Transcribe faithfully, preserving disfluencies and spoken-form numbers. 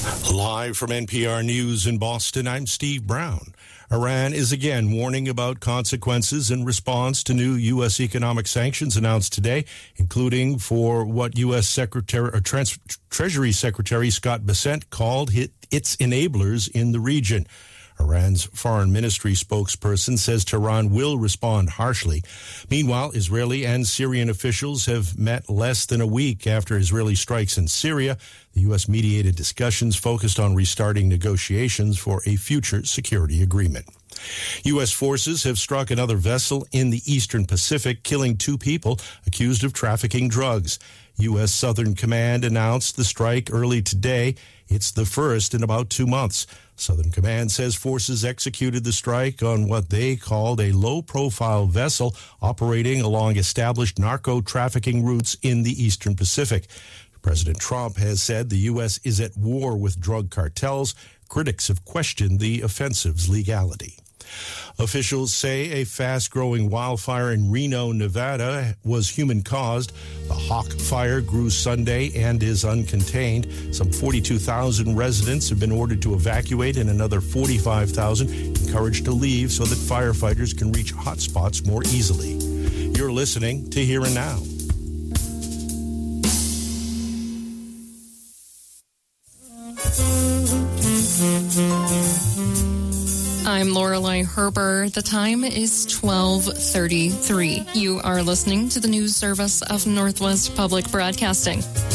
Live from N P R News in Boston, I'm Steve Brown. Iran is again warning about consequences in response to new U S economic sanctions announced today, including for what U S Secretary, or Trans- Treasury Secretary Scott Bessent called its enablers in the region. Iran's foreign ministry spokesperson says Tehran will respond harshly. Meanwhile, Israeli and Syrian officials have met less than a week after Israeli strikes in Syria. The U S-mediated discussions focused on restarting negotiations for a future security agreement. U S forces have struck another vessel in the Eastern Pacific, killing two people accused of trafficking drugs. U S Southern Command announced the strike early today. It's the first in about two months. Southern Command says forces executed the strike on what they called a low-profile vessel operating along established narco-trafficking routes in the Eastern Pacific. President Trump has said the U S is at war with drug cartels. Critics have questioned the offensive's legality. Officials say a fast-growing wildfire in Reno, Nevada was human-caused. The Hawk Fire grew Sunday and is uncontained. Some forty-two thousand residents have been ordered to evacuate and another forty-five thousand encouraged to leave so that firefighters can reach hotspots more easily. You're listening to Here and Now. I'm Lorelei Herber. The time is twelve thirty-three. You are listening to the news service of Northwest Public Broadcasting.